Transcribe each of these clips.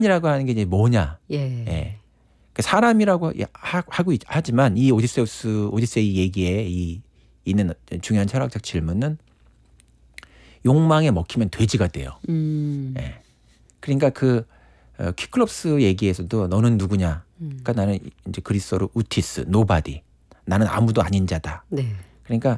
신이라고 하는 게 이제 뭐냐. 예. 예. 그 사람이라고 하고 하지만 이 오디세이 얘기에 있는 중요한 철학적 질문은 욕망에 먹히면 돼지가 돼요. 예. 그러니까 그 퀴클롭스 얘기에서도 너는 누구냐? 그러니까 나는 이제 그리스어로 우티스, 노바디. 나는 아무도 아닌 자다. 네. 그러니까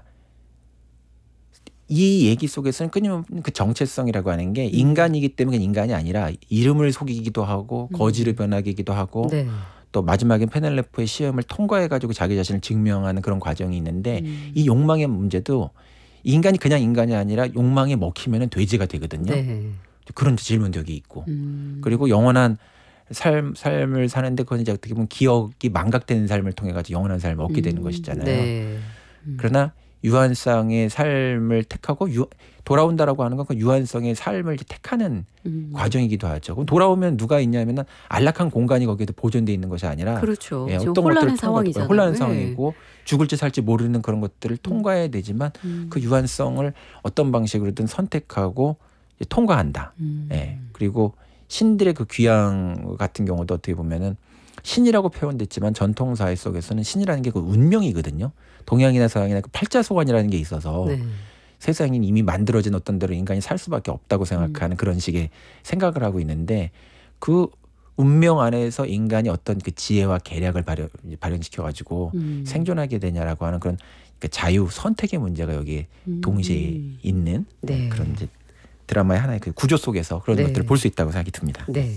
이 얘기 속에서는 끊임없는 그 정체성이라고 하는 게 인간이기 때문에 인간이 아니라 이름을 속이기도 하고 거지를 변하기도 하고 네. 또 마지막엔 페넬로페의 시험을 통과해가지고 자기 자신을 증명하는 그런 과정이 있는데 이 욕망의 문제도 인간이 그냥 인간이 아니라 욕망에 먹히면 돼지가 되거든요. 네. 그런 질문도 여기 있고 그리고 영원한 삶을 사는데 그건 이제 어떻게 보면 기억이 망각되는 삶을 통해 가지고 영원한 삶을 얻게 되는 것이잖아요. 네. 그러나 유한성의 삶을 택하고 돌아온다라고 하는 건 그 유한성의 삶을 이제 택하는 과정이기도 하죠. 그럼 돌아오면 누가 있냐면은 안락한 공간이 거기에도 보존돼 있는 것이 아니라 그렇죠. 예, 지금 어떤 혼란한 것들을 상황이잖아요. 혼란한 네. 상황이고 죽을지 살지 모르는 그런 것들을 통과해야 되지만 그 유한성을 어떤 방식으로든 선택하고 이제 통과한다. 예. 그리고 신들의 그 귀양 같은 경우도 어떻게 보면은 신이라고 표현됐지만 전통 사회 속에서는 신이라는 게 그 운명이거든요. 동양이나 서양이나 그 팔자소관이라는 게 있어서 네. 세상이 이미 만들어진 어떤 대로 인간이 살 수밖에 없다고 생각하는 그런 식의 생각을 하고 있는데 그 운명 안에서 인간이 어떤 그 지혜와 계략을 발현시켜 가지고 생존하게 되냐라고 하는 그런 그 자유 선택의 문제가 여기에 동시에 있는 네. 그런 이제 드라마의 하나의 그 구조 속에서 그런 네. 것들을 볼 수 있다고 생각이 듭니다. 네.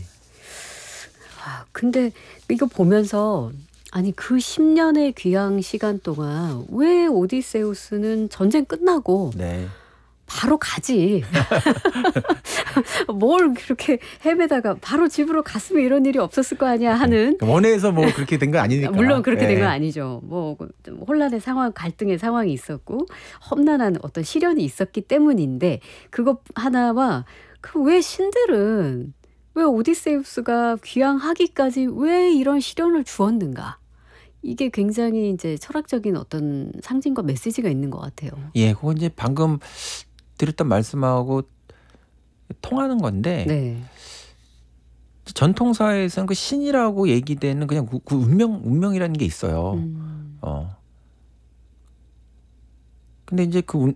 근데 이거 보면서 아니 그 10년의 귀향 시간 동안 왜 오디세우스는 전쟁 끝나고 네. 바로 가지. 뭘 그렇게 헤매다가 바로 집으로 갔으면 이런 일이 없었을 거 아니야 하는. 원해서 뭐 그렇게 된 건 아니니까. 물론 그렇게 된 건 네. 아니죠. 뭐 혼란의 상황, 갈등의 상황이 있었고 험난한 어떤 시련이 있었기 때문인데 그것 하나와 그 왜 신들은 왜 오디세우스가 귀향하기까지 왜 이런 시련을 주었는가? 이게 굉장히 이제 철학적인 어떤 상징과 메시지가 있는 것 같아요. 예, 그건 이제 방금 드렸던 말씀하고 통하는 건데 네. 전통사회에서는 그 신이라고 얘기되는 그냥 그 운명이라는 게 있어요. 근데 이제 그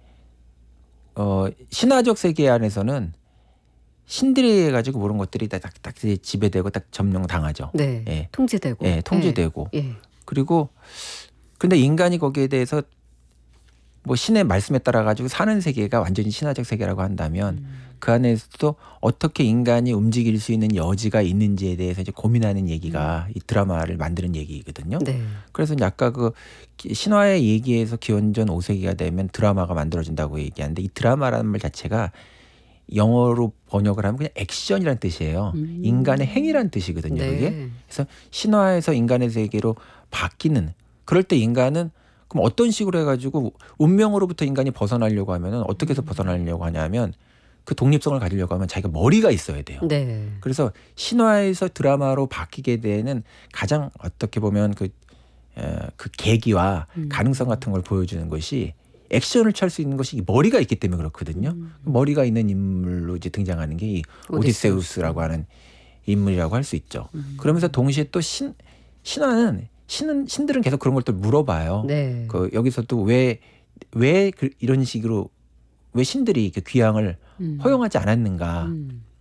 신화적 세계 안에서는 신들에 해가지고 그런 것들이 딱 지배되고 딱 점령당하죠. 네. 예. 통제되고. 예, 통제되고. 예. 그리고 근데 인간이 거기에 대해서 뭐 신의 말씀에 따라 가지고 사는 세계가 완전히 신화적 세계라고 한다면 그 안에서도 어떻게 인간이 움직일 수 있는 여지가 있는지에 대해서 이제 고민하는 얘기가 이 드라마를 만드는 얘기거든요. 네. 그래서 이제 아까 그 신화의 얘기에서 기원전 5세기가 되면 드라마가 만들어진다고 얘기하는데 이 드라마라는 말 자체가 영어로 번역을 하면 그냥 액션이라는 뜻이에요. 인간의 행위라는 뜻이거든요. 네. 그게. 그래서 신화에서 인간의 세계로 바뀌는 그럴 때 인간은 그럼 어떤 식으로 해가지고 운명으로부터 인간이 벗어나려고 하면은 어떻게 해서 벗어나려고 하냐면 그 독립성을 가지려고 하면 자기가 머리가 있어야 돼요. 네. 그래서 신화에서 드라마로 바뀌게 되는 가장 어떻게 보면 그 계기와 가능성 같은 걸 보여주는 것이 액션을 취할 수 있는 것이 머리가 있기 때문에 그렇거든요. 머리가 있는 인물로 이제 등장하는 게 이 오디세우스라고 하는 인물이라고 할 수 있죠. 그러면서 동시에 또 신들은 계속 그런 걸 또 물어봐요. 네. 그 여기서도 왜 이런 식으로 왜 신들이 그 귀향을 허용하지 않았는가?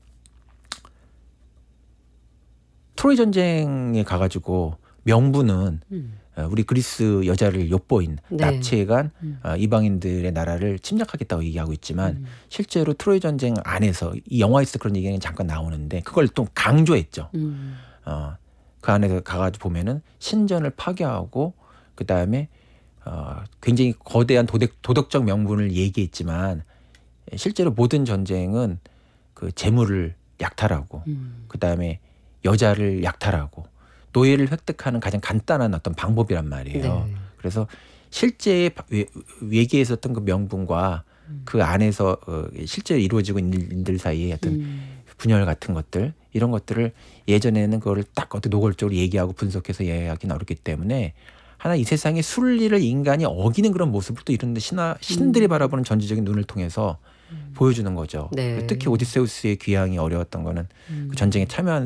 트로이 전쟁에 가가지고 명분은 우리 그리스 여자를 엿보인 네. 납치해간 이방인들의 나라를 침략하겠다고 얘기하고 있지만 실제로 트로이 전쟁 안에서 이 영화에서 그런 얘기는 잠깐 나오는데 그걸 또 강조했죠. 그 안에서 가가지고 보면은 신전을 파괴하고 그 다음에 굉장히 거대한 도덕적 명분을 얘기했지만 실제로 모든 전쟁은 그 재물을 약탈하고 그 다음에 여자를 약탈하고 노예를 획득하는 가장 간단한 어떤 방법이란 말이에요. 네. 그래서 실제 외계에 있었던 그 명분과 그 안에서 실제로 이루어지고 있는 일들 사이에 어떤 분열 같은 것들 이런 것들을 예전에는 그거를 딱 어떻게 노골적으로 얘기하고 분석해서 이야기하기는 어렵기 때문에 하나 이 세상의 순리를 인간이 어기는 그런 모습을 또 이런 신들이 바라보는 전지적인 눈을 통해서 보여주는 거죠. 네. 특히 오디세우스의 귀향이 어려웠던 거는 그 전쟁에 참여한